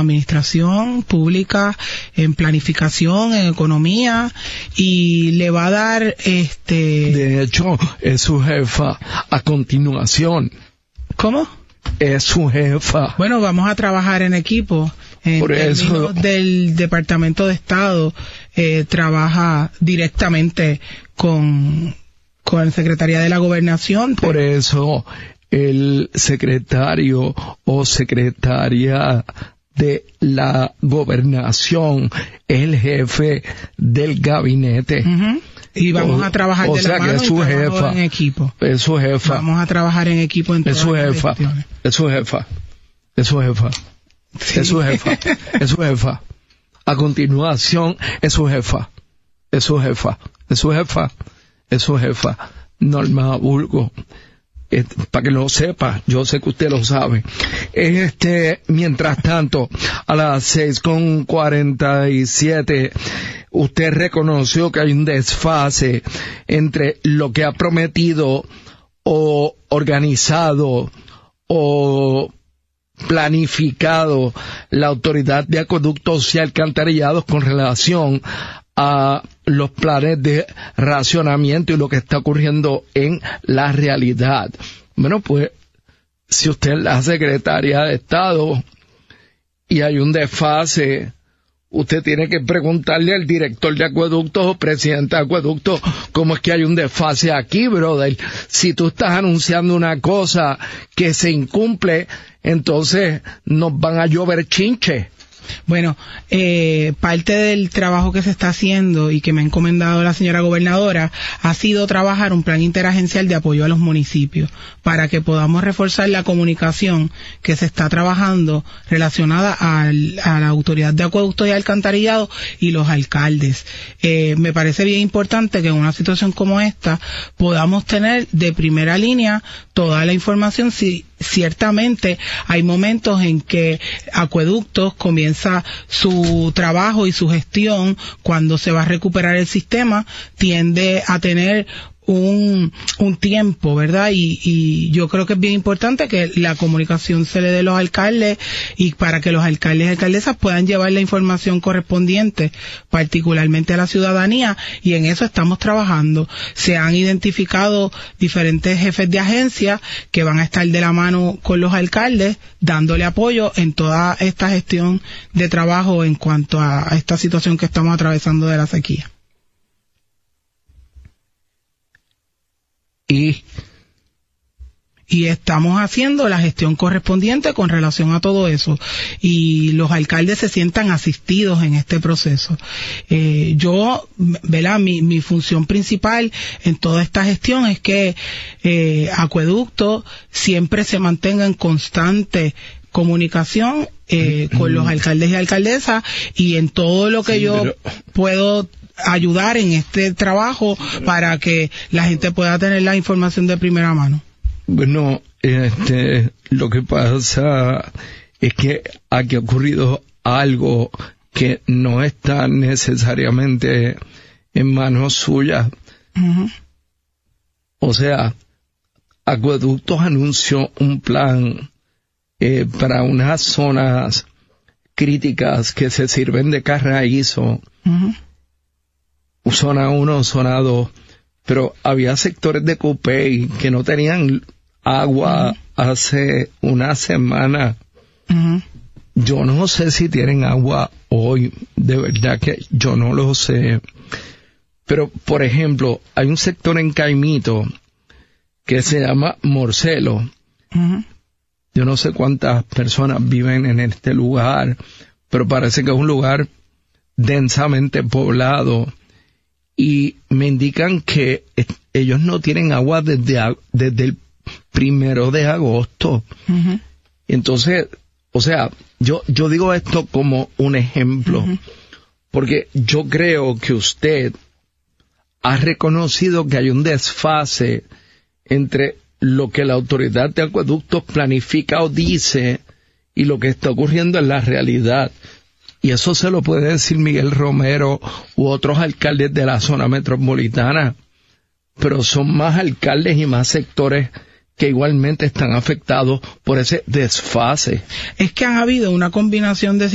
administración pública, en planificación, en economía, y le va a dar De hecho, es su jefa a continuación. ¿Cómo? Es su jefa. Bueno, vamos a trabajar en equipo. En términos del Departamento de Estado, trabaja directamente con Secretaría de la Gobernación. Por eso el secretario o secretaria de la Gobernación es el jefe del gabinete. Uh-huh. Y vamos a trabajar de la mano, que es su jefa, en equipo. Es su jefa. Vamos a trabajar en equipo en todas las gestiones. Es su jefa. Es su jefa. Sí. Es su jefa. Es su jefa. A continuación, es su jefa. Es su jefa. Es su jefa. Es su jefa. Norma Burgos. Para que lo sepa, yo sé que usted lo sabe. Mientras tanto, a las 6:47, usted reconoció que hay un desfase entre lo que ha prometido o organizado o planificado la Autoridad de Acueductos y Alcantarillados con relación a los planes de racionamiento y lo que está ocurriendo en la realidad. Bueno, pues, si usted es la secretaria de Estado y hay un desfase, usted tiene que preguntarle al director de acueductos o presidente de acueductos cómo es que hay un desfase aquí, brother. Si tú estás anunciando una cosa que se incumple, entonces nos van a llover chinches. Bueno, parte del trabajo que se está haciendo y que me ha encomendado la señora gobernadora ha sido trabajar un plan interagencial de apoyo a los municipios para que podamos reforzar la comunicación que se está trabajando relacionada a la Autoridad de Acueductos y Alcantarillados y los alcaldes. Me parece bien importante que en una situación como esta podamos tener de primera línea toda la información. Si ciertamente hay momentos en que Acueductos comienza su trabajo y su gestión cuando se va a recuperar el sistema, tiende a tener un tiempo, ¿verdad? Y yo creo que es bien importante que la comunicación se le dé a los alcaldes y para que los alcaldes y alcaldesas puedan llevar la información correspondiente, particularmente a la ciudadanía, y en eso estamos trabajando. Se han identificado diferentes jefes de agencia que van a estar de la mano con los alcaldes, dándole apoyo en toda esta gestión de trabajo en cuanto a esta situación que estamos atravesando de la sequía. Y estamos haciendo la gestión correspondiente con relación a todo eso, y los alcaldes se sientan asistidos en este proceso. Yo, ¿verdad? Mi función principal en toda esta gestión es que Acueducto siempre se mantenga en constante comunicación con los alcaldes y alcaldesas, y en todo lo que puedo ayudar en este trabajo para que la gente pueda tener la información de primera mano. Bueno, lo que pasa es que aquí ha ocurrido algo que no está necesariamente en manos suyas. Uh-huh. O sea, Acueductos anunció un plan para unas zonas críticas que se sirven de carraízo. Uh-huh. Zona 1, zona 2, pero había sectores de Cupey que no tenían agua uh-huh. hace una semana. Uh-huh. Yo no sé si tienen agua hoy, de verdad que yo no lo sé. Pero, por ejemplo, hay un sector en Caimito que se llama Morcelo. Uh-huh. Yo no sé cuántas personas viven en este lugar, pero parece que es un lugar densamente poblado. Y me indican que ellos no tienen agua desde el 1 de agosto. Uh-huh. Entonces, o sea, yo digo esto como un ejemplo, uh-huh. porque yo creo que usted ha reconocido que hay un desfase entre lo que la Autoridad de Acueductos planifica o dice y lo que está ocurriendo en la realidad. Y eso se lo puede decir Miguel Romero u otros alcaldes de la zona metropolitana, pero son más alcaldes y más sectores que igualmente están afectados por ese desfase. Es que han habido una combinación de